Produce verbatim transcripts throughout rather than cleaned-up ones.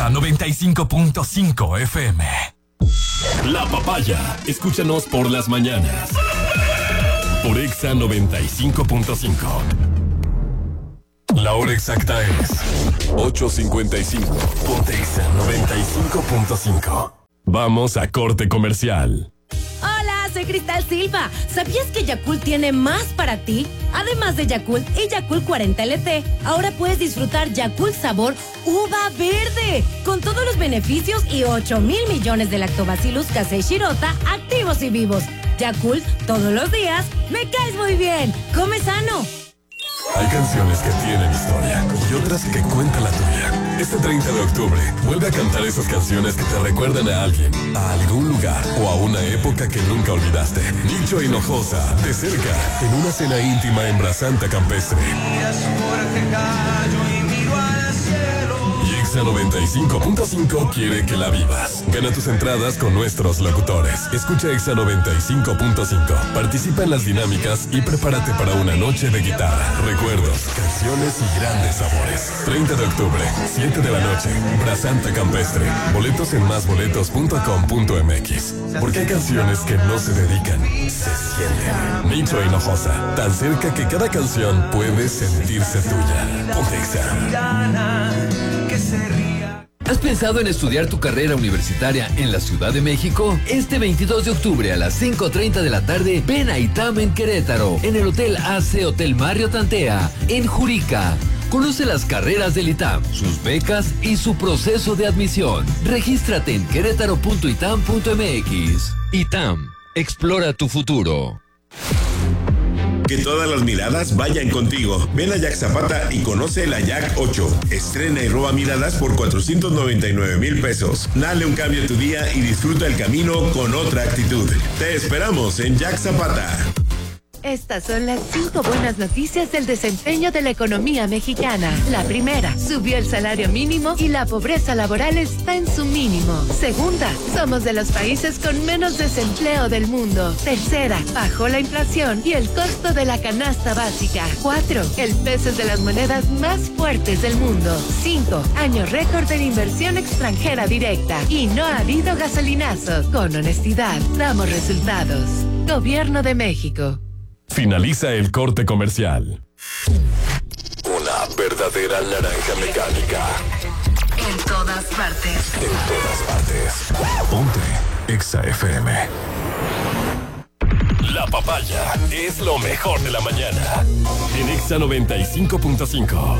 Exa noventa y cinco punto cinco F M. La Papaya. Escúchanos por las mañanas. Por Exa noventa y cinco punto cinco. La hora exacta es ocho cincuenta y cinco. Ponte Exa noventa y cinco punto cinco. Vamos a corte comercial. Hola, soy Cristal Silva. ¿Sabías que Yakult tiene más para ti? Además de Yakult y Yakult cuarenta L T, ahora puedes disfrutar Yakult sabor uva verde, con todos los beneficios y ocho mil millones de lactobacillus casei shirota activos y vivos. Yakult, todos los días, me caes muy bien. Come sano. Hay canciones que tienen historia y otras que cuentan la tuya. Este treinta de octubre, vuelve a cantar esas canciones que te recuerdan a alguien, a algún lugar o a una época que nunca olvidaste. Nicho Hinojosa, de cerca, en una cena íntima en Brasanta Campestre. Y Exa noventa y cinco punto cinco quiere que la vivas. Gana tus entradas con nuestros locutores. Escucha Exa noventa y cinco punto cinco. Participa en las dinámicas y prepárate para una noche de guitarra, recuerdos, canciones y grandes sabores. treinta de octubre, siete de la noche, Brasanta Campestre. Boletos en más boletos punto com punto m x. Porque hay canciones que no se dedican, se sienten. Nicho Hinojosa, tan cerca que cada canción puede sentirse tuya. Ponte Exa. ¿Has pensado en estudiar tu carrera universitaria en la Ciudad de México? Este veintidós de octubre a las cinco treinta de la tarde, ven a ITAM en Querétaro, en el Hotel A C Hotel Marriott Antea, en Jurica. Conoce las carreras del ITAM, sus becas y su proceso de admisión. Regístrate en querétaro punto itam punto m x. ITAM, explora tu futuro. Que todas las miradas vayan contigo. Ven a Jack Zapata y conoce la Jack ocho. Estrena y roba miradas por cuatrocientos noventa y nueve mil pesos. Dale un cambio a tu día y disfruta el camino con otra actitud. Te esperamos en Jack Zapata. Estas son las cinco buenas noticias del desempeño de la economía mexicana. La primera, subió el salario mínimo y la pobreza laboral está en su mínimo. Segunda, somos de los países con menos desempleo del mundo. Tercera, bajó la inflación y el costo de la canasta básica. Cuatro, el peso es de las monedas más fuertes del mundo. Cinco, año récord de inversión extranjera directa. Y no ha habido gasolinazos. Con honestidad, damos resultados. Gobierno de México. Finaliza el corte comercial. Una verdadera naranja mecánica. En todas partes. En todas partes. Ponte Exa F M. La Papaya es lo mejor de la mañana. En Exa noventa y cinco punto cinco.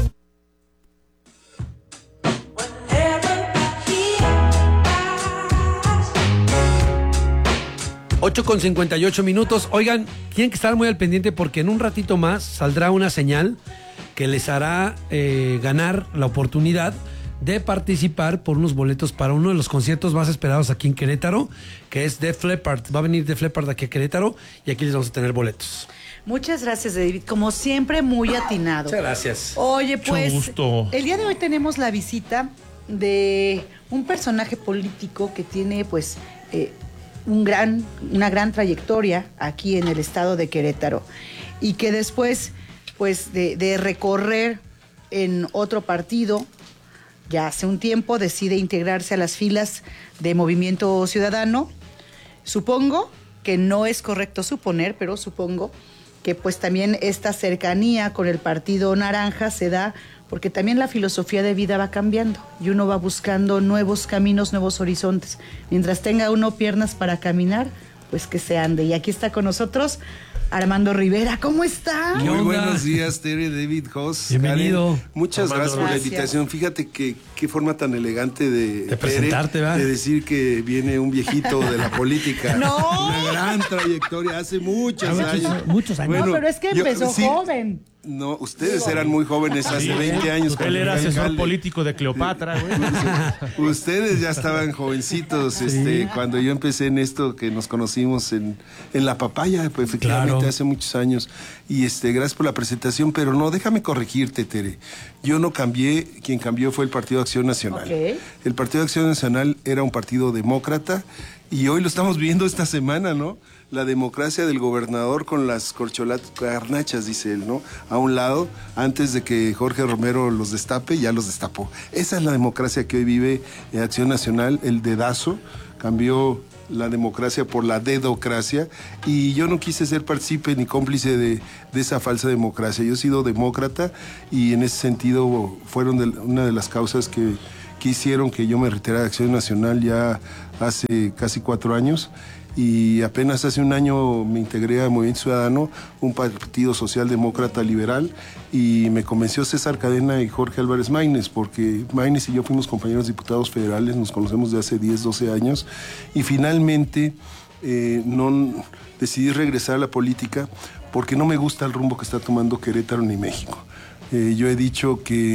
ocho con cincuenta y ocho minutos. Oigan, tienen que estar muy al pendiente porque en un ratito más saldrá una señal que les hará eh, ganar la oportunidad de participar por unos boletos para uno de los conciertos más esperados aquí en Querétaro, que es Def Leppard. Va a venir Def Leppard aquí a Querétaro y aquí les vamos a tener boletos. Muchas gracias, David. Como siempre, muy atinado. Muchas gracias. Oye, pues, Mucho gusto. El día de hoy tenemos la visita de un personaje político que tiene, pues, eh, un gran, una gran trayectoria aquí en el estado de Querétaro y que después, pues, de, de recorrer en otro partido, ya hace un tiempo decide integrarse a las filas de Movimiento Ciudadano. Supongo que no es correcto suponer, pero supongo que pues también esta cercanía con el Partido Naranja se da porque también la filosofía de vida va cambiando y uno va buscando nuevos caminos, nuevos horizontes. Mientras tenga uno piernas para caminar, pues que se ande. Y aquí está con nosotros Armando Rivera. ¿Cómo está? Muy buenos días, Tere, David, Jos. Bienvenido. Karen, muchas Armando, gracias por la gracias. invitación. Fíjate que qué forma tan elegante de, De presentarte, Tere, ¿verdad? de decir que viene un viejito de la política. No. Una gran trayectoria, hace muchos Muchos- años. muchos años. No, pero es que yo- empezó sí, joven. No, ustedes eran muy jóvenes hace Sí, veinte años. Él cuando era fue asesor alcalde. político de Cleopatra, güey. Ustedes ya estaban jovencitos, este, cuando yo empecé en esto que nos conocimos en, en La Papaya, pues efectivamente Claro. hace muchos años. Y este, gracias por la presentación, pero no, déjame corregirte, Tere. Yo no cambié, quien cambió fue el Partido de Acción Nacional. Ok. El Partido de Acción Nacional era un partido demócrata Y hoy lo estamos viendo esta semana, ¿no? La democracia del gobernador con las corcholatas, garnachas, dice él, ¿no? A un lado, antes de que Jorge Romero los destape, ya los destapó. Esa es la democracia que hoy vive Acción Nacional, el dedazo, cambió la democracia por la dedocracia, y yo no quise ser partícipe ni cómplice de, de esa falsa democracia. Yo he sido demócrata y en ese sentido fueron de, una de las causas que, que hicieron que yo me retirara de Acción Nacional ya hace casi cuatro años. Y apenas hace un año me integré a Movimiento Ciudadano, un partido socialdemócrata liberal, y me convenció César Cadena y Jorge Álvarez Maínez, porque Maínez y yo fuimos compañeros diputados federales, nos conocemos de hace diez, doce años, y finalmente eh, no, decidí regresar a la política porque no me gusta el rumbo que está tomando Querétaro ni México. Eh, yo he dicho que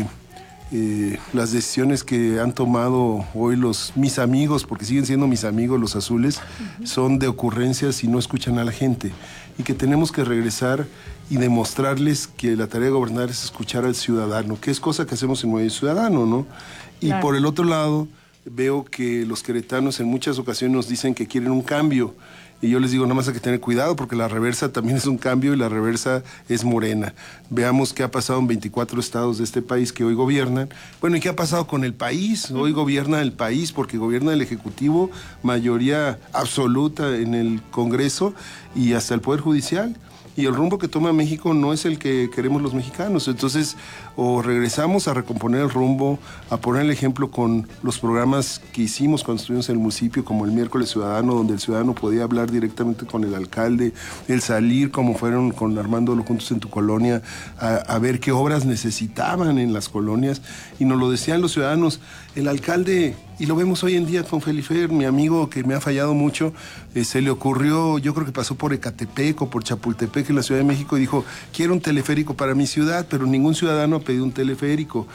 Eh, las decisiones que han tomado hoy los mis amigos, porque siguen siendo mis amigos los azules, uh-huh. son de ocurrencias y no escuchan a la gente, y que tenemos que regresar y demostrarles que la tarea de gobernar es escuchar al ciudadano, que es cosa que hacemos en Movimiento Ciudadano, ¿no? Y claro. Por el otro lado, veo que los queretanos en muchas ocasiones nos dicen que quieren un cambio. Y yo les digo, nada más hay que tener cuidado porque la reversa también es un cambio y la reversa es Morena. Veamos qué ha pasado en veinticuatro estados de este país que hoy gobiernan. Bueno, ¿y qué ha pasado con el país? Hoy gobierna el país porque gobierna el Ejecutivo, mayoría absoluta en el Congreso y hasta el Poder Judicial. Y el rumbo que toma México no es el que queremos los mexicanos. Entonces, o regresamos a recomponer el rumbo, a poner el ejemplo con los programas que hicimos cuando estuvimos en el municipio, como el Miércoles Ciudadano, donde el ciudadano podía hablar directamente con el alcalde, el salir como fueron con Armando Lo Juntos en tu colonia, a, a ver qué obras necesitaban en las colonias. Y nos lo decían los ciudadanos, el alcalde... Y lo vemos hoy en día con Felifer, mi amigo que me ha fallado mucho, eh, se le ocurrió, yo creo que pasó por Ecatepec o por Chapultepec en la Ciudad de México y dijo, quiero un teleférico para mi ciudad, pero ningún ciudadano ha pedido un teleférico.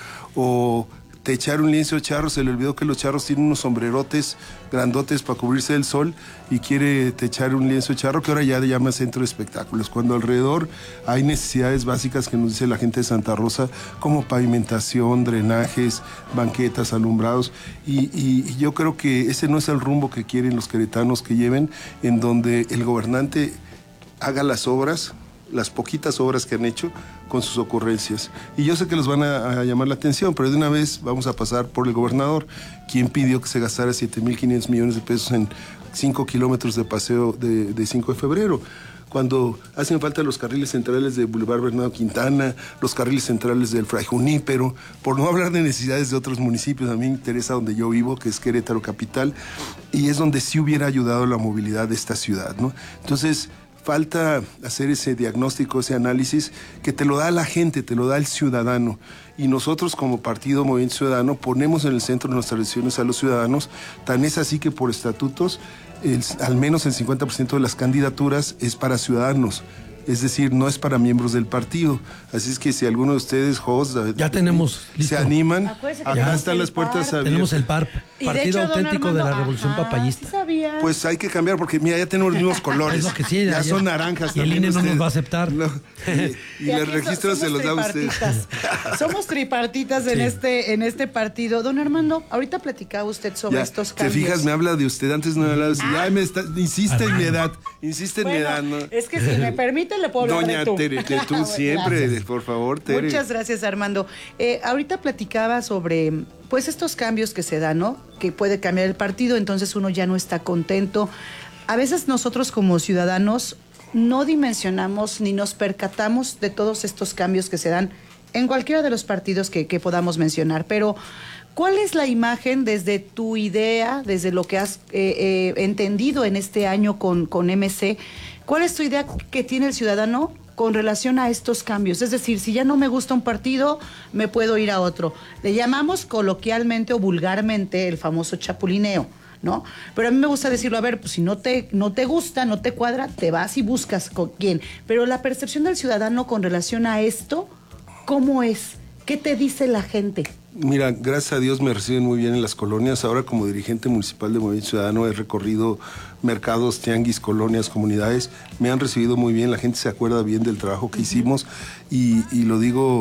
O te echaron un lienzo de charros, se le olvidó que los charros tienen unos sombrerotes grandotes para cubrirse del sol y quiere techar un lienzo de charro que ahora ya le llama centro de espectáculos, cuando alrededor hay necesidades básicas que nos dice la gente de Santa Rosa, como pavimentación, drenajes, banquetas, alumbrados, y, y, y yo creo que ese no es el rumbo que quieren los queretanos que lleven, en donde el gobernante haga las obras, las poquitas obras que han hecho con sus ocurrencias. Y yo sé que los van a, a llamar la atención, pero de una vez vamos a pasar por el gobernador, quien pidió que se gastara siete mil quinientos millones de pesos en cinco kilómetros de paseo de, de cinco de febrero, cuando hacen falta los carriles centrales de Boulevard Bernardo Quintana, los carriles centrales del Fray Junípero, por no hablar de necesidades de otros municipios. A mí me interesa donde yo vivo, que es Querétaro Capital, y es donde sí hubiera ayudado la movilidad de esta ciudad, ¿no? Entonces, falta hacer ese diagnóstico, ese análisis que te lo da la gente, te lo da el ciudadano. Y nosotros como Partido Movimiento Ciudadano ponemos en el centro de nuestras decisiones a los ciudadanos. Tan es así que por estatutos, el, al menos el cincuenta por ciento de las candidaturas es para ciudadanos. Es decir, no es para miembros del partido. Así es que si alguno de ustedes, host, ya tenemos listo. Se animan, Acuérdese acá ya están las puertas abiertas. Tenemos el P A R P, Partido hecho, Auténtico Armando, de la Revolución ajá, Papayista. ¿sí sabía? Pues hay que cambiar porque mira, ya tenemos los mismos colores. Es lo que sí, ya, ya son naranjas. Y el I N E no ustedes. nos va a aceptar. No, y y, y el registro se los da a ustedes. Somos tripartitas en, sí. este, en este partido. Don Armando, ahorita platicaba usted sobre ya, estos te cambios. Te fijas, me habla de usted, antes no me hablaba de usted. Ah. Ya me está, insiste en mi edad, insiste en bueno, mi edad. ¿No? Es que si me permite le puedo hablar Doña de tú. Tere, que tú siempre, gracias. Por favor, Tere. Muchas gracias, Armando. Eh, ahorita platicaba sobre pues estos cambios que se dan, ¿no? Que puede cambiar el partido, entonces uno ya no está contento. A veces nosotros como ciudadanos no dimensionamos ni nos percatamos de todos estos cambios que se dan en cualquiera de los partidos que, que podamos mencionar, pero ¿cuál es la imagen desde tu idea, desde lo que has eh, eh, entendido en este año con, con M C? ¿Cuál es tu idea que tiene el ciudadano con relación a estos cambios? Es decir, si ya no me gusta un partido, me puedo ir a otro. Le llamamos coloquialmente o vulgarmente el famoso chapulineo, ¿no? Pero a mí me gusta decirlo, a ver, pues si no te, no te gusta, no te cuadra, te vas y buscas con quién. Pero la percepción del ciudadano con relación a esto, ¿cómo es? ¿Qué te dice la gente? Mira, gracias a Dios me reciben muy bien en las colonias. Ahora como dirigente municipal de Movimiento Ciudadano he recorrido mercados, tianguis, colonias, comunidades. Me han recibido muy bien, la gente se acuerda bien del trabajo que uh-huh. hicimos y, y lo digo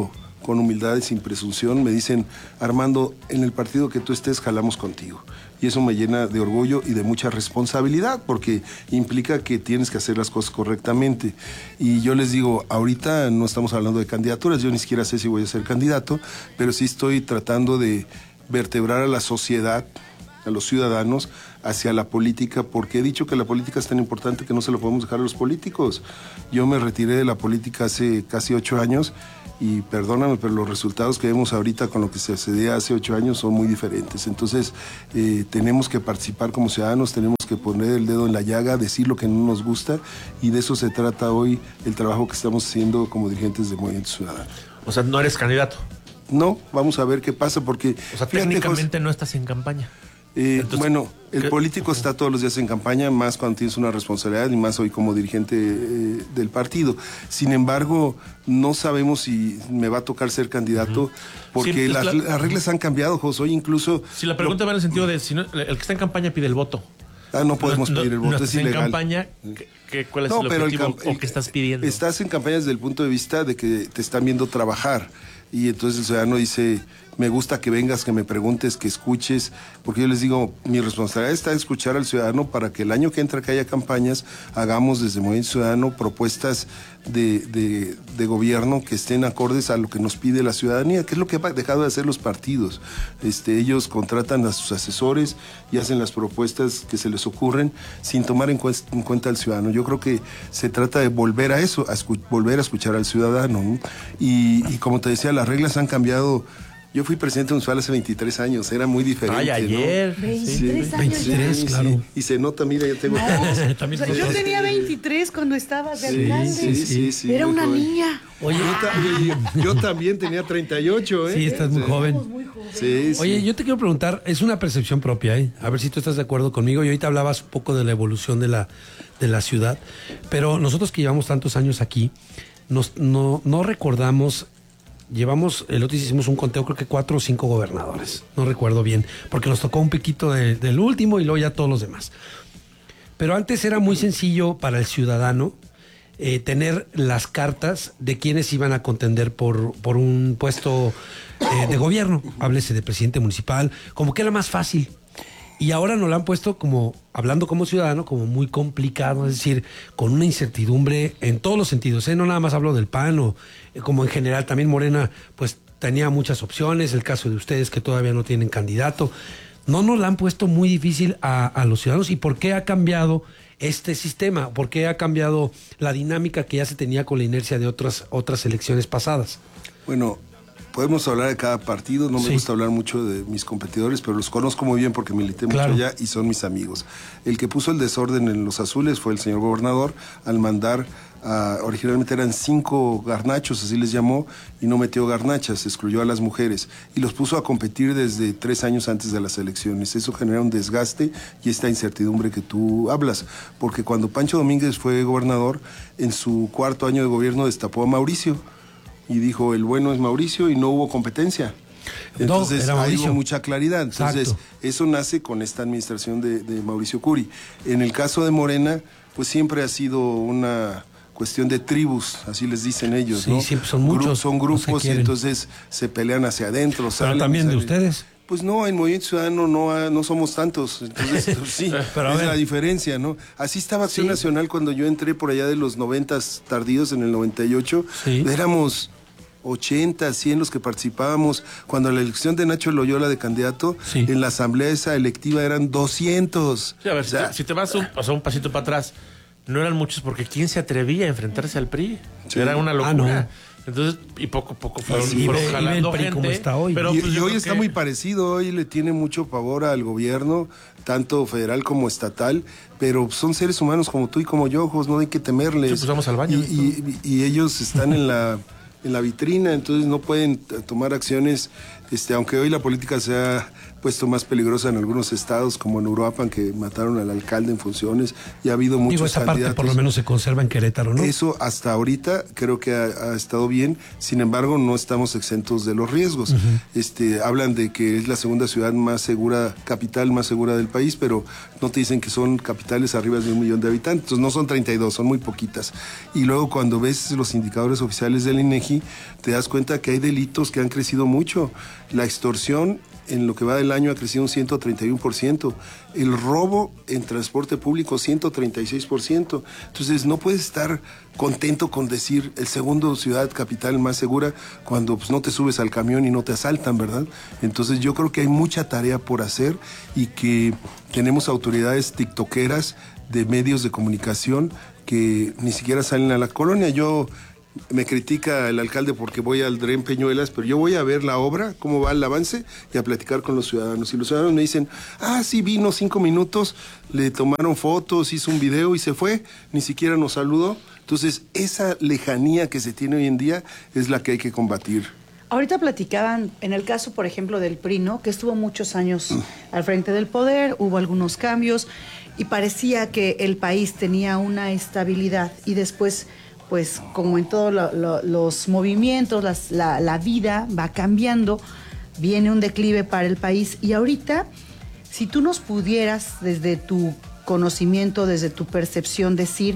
con humildad y sin presunción, me dicen, Armando, en el partido que tú estés, jalamos contigo. Y eso me llena de orgullo y de mucha responsabilidad, porque implica que tienes que hacer las cosas correctamente. Y yo les digo, ahorita no estamos hablando de candidaturas, yo ni siquiera sé si voy a ser candidato, pero sí estoy tratando de vertebrar a la sociedad, a los ciudadanos, hacia la política, porque he dicho que la política es tan importante que no se lo podemos dejar a los políticos. Yo me retiré de la política hace casi ocho años y perdóname, pero los resultados que vemos ahorita con lo que se sucedía hace ocho años son muy diferentes. Entonces, eh, tenemos que participar como ciudadanos, tenemos que poner el dedo en la llaga, decir lo que no nos gusta, y de eso se trata hoy el trabajo que estamos haciendo como dirigentes de Movimiento Ciudadano. O sea, no eres candidato. No, vamos a ver qué pasa, porque... O sea, fíjate, técnicamente José, no estás en campaña. Eh, Entonces, bueno, el ¿qué? político está todos los días en campaña, más cuando tienes una responsabilidad y más hoy como dirigente eh, del partido. Sin embargo, no sabemos si me va a tocar ser candidato, uh-huh. porque sí, las, la, las reglas han cambiado, José. Hoy incluso... Si la pregunta lo, va en el sentido de, si no, el que está en campaña pide el voto. Ah, no podemos no, pedir el voto, no es ilegal. en campaña, ¿qué, qué, ¿cuál es no, el pero objetivo el, o qué estás pidiendo? Estás en campaña desde el punto de vista de que te están viendo trabajar. Y entonces el ciudadano dice, me gusta que vengas, que me preguntes, que escuches, porque yo les digo, mi responsabilidad está en escuchar al ciudadano para que el año que entra que haya campañas, hagamos desde Movimiento Ciudadano propuestas de, de, de gobierno que estén acordes a lo que nos pide la ciudadanía, que es lo que han dejado de hacer los partidos. Este, ellos contratan a sus asesores y hacen las propuestas que se les ocurren sin tomar en, cu en cuenta al ciudadano. Yo creo que se trata de volver a eso, a volver a escuchar al ciudadano, ¿no? Y, y como te decía, las reglas han cambiado. Yo fui presidente municipal hace veintitrés años, era muy diferente. Ay, ayer. ¿no? veintitrés sí, años veintitrés, ya. claro. Sí, y se nota, mira, ya tengo... No, También o sea, yo tenía veintitrés cuando estabas de alcalde. Sí, sí, sí, sí, Era muy una joven. niña. Oye, Yo, ta yo también tenía treinta y ocho, ¿eh? sí, estás muy joven. Muy joven. Sí, sí. Oye, yo te quiero preguntar, es una percepción propia, ¿eh? A ver si tú estás de acuerdo conmigo. Y ahorita hablabas un poco de la evolución de la, de la ciudad, pero nosotros que llevamos tantos años aquí, nos, no, no recordamos... Llevamos, el otro día hicimos un conteo, creo que cuatro o cinco gobernadores, no recuerdo bien, porque nos tocó un piquito de, del último y luego ya todos los demás. Pero antes era muy sencillo para el ciudadano eh, tener las cartas de quienes iban a contender por, por un puesto eh, de gobierno, háblese de presidente municipal, como que era más fácil. Y ahora nos lo han puesto como, hablando como ciudadano, como muy complicado, es decir, con una incertidumbre en todos los sentidos, ¿eh? No nada más hablo del P A N, o eh, como en general también Morena, pues tenía muchas opciones, el caso de ustedes que todavía no tienen candidato. No nos la han puesto muy difícil a, a los ciudadanos. ¿Y por qué ha cambiado este sistema? ¿Por qué ha cambiado la dinámica que ya se tenía con la inercia de otras, otras elecciones pasadas? Bueno, podemos hablar de cada partido, no me Sí. gusta hablar mucho de mis competidores, pero los conozco muy bien porque milité Claro. mucho allá y son mis amigos. El que puso el desorden en los azules fue el señor gobernador al mandar, a, originalmente eran cinco garnachos, así les llamó, y no metió garnachas, excluyó a las mujeres y los puso a competir desde tres años antes de las elecciones. Eso genera un desgaste y esta incertidumbre que tú hablas, porque cuando Pancho Domínguez fue gobernador, en su cuarto año de gobierno destapó a Mauricio, y dijo, el bueno es Mauricio, y no hubo competencia. Entonces, no, era ahí Mauricio. hubo mucha claridad. Entonces, Exacto. eso nace con esta administración de, de Mauricio Curi. En el caso de Morena, pues siempre ha sido una cuestión de tribus, así les dicen ellos, Sí, ¿no? siempre son Gru- muchos, Son no se grupos y quieren. entonces se pelean hacia adentro. Pero salen, también de salen. ustedes. Pues no, en Movimiento Ciudadano no, ha- no somos tantos, entonces pues, sí, Pero a es ver. la diferencia, ¿no? Así estaba Acción Sí. Nacional cuando yo entré por allá de los noventas tardíos, en el noventa y ocho, Sí. éramos ochenta, cien los que participábamos. Cuando la elección de Nacho Loyola de candidato, Sí. en la asamblea esa electiva eran doscientos. Sí, a ver, O sea, si, te, si te vas un, o sea, un pasito para atrás, no eran muchos porque ¿quién se atrevía a enfrentarse al P R I? Sí. Era una locura. Ah, no. Entonces, y poco a poco fueron, Sí, fueron ve- y ve jalando el P R I gente. como está hoy. Pero, y, pues, y yo hoy creo está que- muy parecido, hoy le tiene mucho pavor al gobierno, tanto federal como estatal, pero son seres humanos como tú y como yo, ojos, no hay que temerles. Sí, pues vamos al baño. Y, y- y ellos están en la, en la vitrina, entonces no pueden t- tomar acciones Este, aunque hoy la política se ha puesto más peligrosa en algunos estados, como en Uruapan, que mataron al alcalde en funciones, y ha habido muchos Digo, esa candidatos. parte por lo menos se conserva en Querétaro, ¿no? Eso hasta ahorita creo que ha, ha estado bien, sin embargo no estamos exentos de los riesgos. Uh-huh. Este, hablan de que es la segunda ciudad más segura, capital más segura del país, pero no te dicen que son capitales arriba de un millón de habitantes, entonces no son treinta y dos, son muy poquitas. Y luego cuando ves los indicadores oficiales del INEGI, te das cuenta que hay delitos que han crecido mucho. La extorsión en lo que va del año ha crecido un ciento treinta y uno por ciento. El robo en transporte público, ciento treinta y seis por ciento. Entonces no puedes estar contento con decir el segundo ciudad capital más segura cuando pues, no te subes al camión y no te asaltan, ¿verdad? Entonces yo creo que hay mucha tarea por hacer y que tenemos autoridades tiktokeras de medios de comunicación que ni siquiera salen a la colonia. Yo... Me critica el alcalde porque voy al Dren Peñuelas, pero yo voy a ver la obra, cómo va el avance y a platicar con los ciudadanos. Y los ciudadanos me dicen, ah, sí, vino cinco minutos, le tomaron fotos, hizo un video y se fue, ni siquiera nos saludó. Entonces, esa lejanía que se tiene hoy en día es la que hay que combatir. Ahorita platicaban, en el caso, por ejemplo, del P R I, ¿no? Que estuvo muchos años al frente del poder, hubo algunos cambios y parecía que el país tenía una estabilidad y después... pues como en todos lo, lo, los movimientos, las, la, la vida va cambiando, viene un declive para el país. Y ahorita, si tú nos pudieras, desde tu conocimiento, desde tu percepción, decir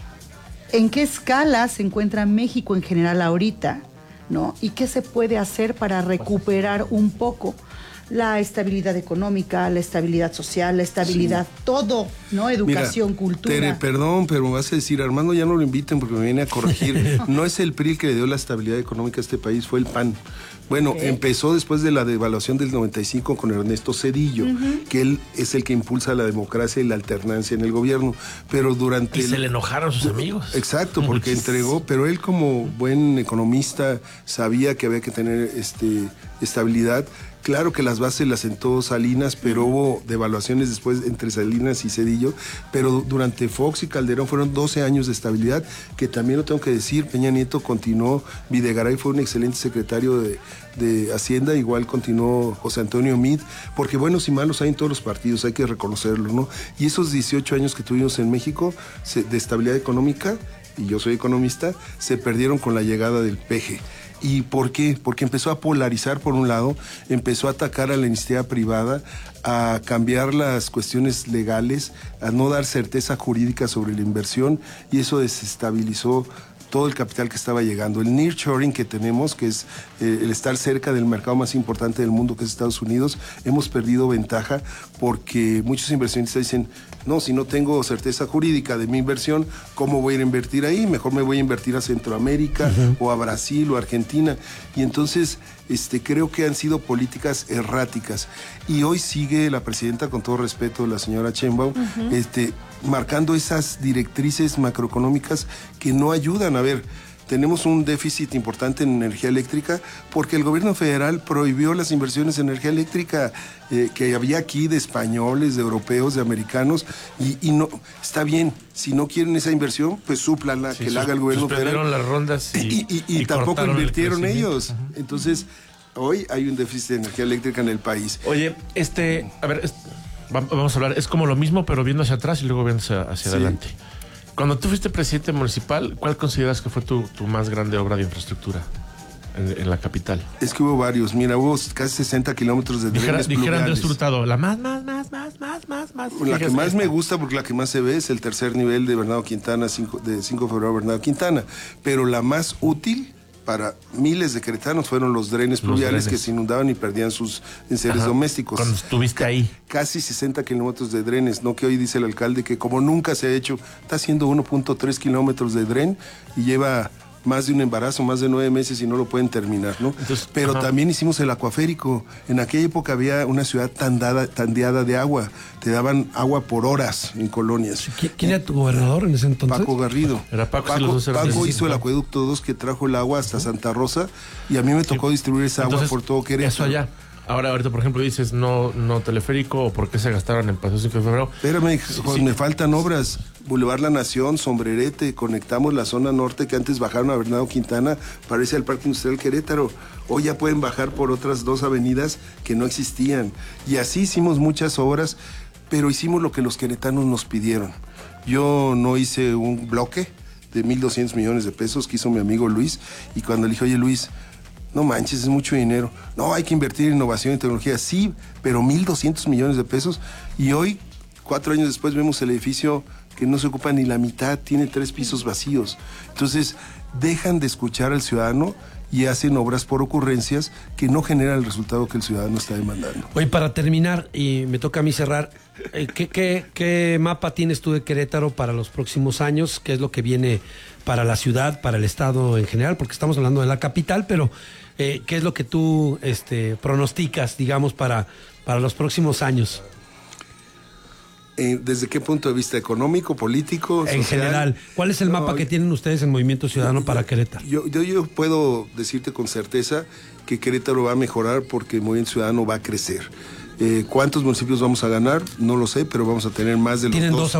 en qué escala se encuentra México en general ahorita, ¿no? Y qué se puede hacer para recuperar un poco la estabilidad económica, la estabilidad social, la estabilidad, sí. todo, ¿no? Educación, Mira, cultura. Tere, perdón, pero me vas a decir, Armando, ya no lo inviten porque me viene a corregir. No es el P R I el que le dio la estabilidad económica a este país, fue el P A N. Bueno, okay. empezó después de la devaluación del noventa y cinco con Ernesto Zedillo, uh-huh. que él es el que impulsa la democracia y la alternancia en el gobierno, pero durante... Y el... se le enojaron sus amigos. Exacto, porque entregó, pero él como buen economista sabía que había que tener este, estabilidad. Claro que las bases las sentó Salinas, pero hubo devaluaciones después entre Salinas y Zedillo, pero durante Fox y Calderón fueron doce años de estabilidad, que también lo tengo que decir, Peña Nieto continuó, Videgaray fue un excelente secretario de, de Hacienda, igual continuó José Antonio Meade, porque buenos y malos hay en todos los partidos, hay que reconocerlo, ¿no? Y esos dieciocho años que tuvimos en México se, de estabilidad económica, y yo soy economista, se perdieron con la llegada del P G. ¿Y por qué? Porque empezó a polarizar por un lado, empezó a atacar a la iniciativa privada, a cambiar las cuestiones legales, a no dar certeza jurídica sobre la inversión y eso desestabilizó todo el capital que estaba llegando. El nearshoring que tenemos, que es eh, el estar cerca del mercado más importante del mundo, que es Estados Unidos, hemos perdido ventaja porque muchos inversionistas dicen, no, si no tengo certeza jurídica de mi inversión, ¿cómo voy a ir a invertir ahí? Mejor me voy a invertir a Centroamérica uh-huh. o a Brasil o a Argentina. Y entonces este, creo que han sido políticas erráticas. Y hoy sigue la presidenta, con todo respeto, la señora Sheinbaum, uh-huh. este, marcando esas directrices macroeconómicas que no ayudan. A ver, tenemos un déficit importante en energía eléctrica porque el gobierno federal prohibió las inversiones en energía eléctrica eh, que había aquí de españoles, de europeos, de americanos y, y no, está bien, si no quieren esa inversión, pues súplanla, sí, que la haga el gobierno federal. las rondas y, y, y, y, y tampoco invirtieron ellos. Uh-huh. Entonces, hoy hay un déficit de energía eléctrica en el país. Oye, este, a ver, es, vamos a hablar, es como lo mismo, pero viendo hacia atrás y luego viendo hacia, hacia sí. adelante. Cuando tú fuiste presidente municipal, ¿cuál consideras que fue tu, tu más grande obra de infraestructura en, en la capital? Es que hubo varios. Mira, hubo casi sesenta kilómetros de drenes pluviales. Dijeran de Hurtado, la más, más, más, más, más, más, más. La que más esta? me gusta, porque la que más se ve, es el tercer nivel de Bernardo Quintana, cinco, de cinco de febrero Bernardo Quintana. Pero la más útil para miles de queretanos fueron los drenes los pluviales drenes. que se inundaban y perdían sus enseres Ajá. domésticos. Cuando estuviste ahí. Casi sesenta kilómetros de drenes, no que hoy dice el alcalde que como nunca se ha hecho, está haciendo uno punto tres kilómetros de dren y lleva más de un embarazo, más de nueve meses y no lo pueden terminar, ¿no? Entonces, Pero ajá. también hicimos el acuaférico. En aquella época había una ciudad tandada, tandeada de agua. Te daban agua por horas en colonias. ¿Quién era tu gobernador en ese entonces? Paco Garrido. Era Paco, Paco, si los dos Paco hizo el acueducto dos que trajo el agua hasta Santa Rosa y a mí me tocó sí. distribuir esa Entonces, agua por todo Querétaro. Eso allá. Ahora, ahorita, por ejemplo, dices no, no teleférico o por qué se gastaron en Paseo cinco de febrero. Espérame, sí, sí. me faltan obras. Boulevard La Nación, Sombrerete, conectamos la zona norte que antes bajaron a Bernardo Quintana para irse al Parque Industrial Querétaro. Hoy ya pueden bajar por otras dos avenidas que no existían. Y así hicimos muchas obras, pero hicimos lo que los queretanos nos pidieron. Yo no hice un bloque de mil doscientos millones de pesos que hizo mi amigo Luis, y cuando le dije, oye Luis, no manches, es mucho dinero. No, hay que invertir en innovación y tecnología. Sí, pero mil doscientos millones de pesos. Y hoy, cuatro años después, vemos el edificio que no se ocupa ni la mitad, tiene tres pisos vacíos. Entonces, dejan de escuchar al ciudadano y hacen obras por ocurrencias que no generan el resultado que el ciudadano está demandando. Oye, para terminar, y me toca a mí cerrar, eh, ¿qué, qué, ¿qué mapa tienes tú de Querétaro para los próximos años? ¿Qué es lo que viene para la ciudad, para el estado en general? Porque estamos hablando de la capital, pero eh, ¿qué es lo que tú este, pronosticas, digamos, para, para los próximos años? Eh, ¿Desde qué punto de vista? ¿Económico, político, social? En general, ¿cuál es el No, mapa que tienen ustedes en Movimiento Ciudadano yo, para Querétaro? Yo, yo, yo puedo decirte con certeza que Querétaro va a mejorar porque el Movimiento Ciudadano va a crecer. Eh, ¿Cuántos municipios vamos a ganar? No lo sé, pero vamos a tener más de los Tienen dos. dos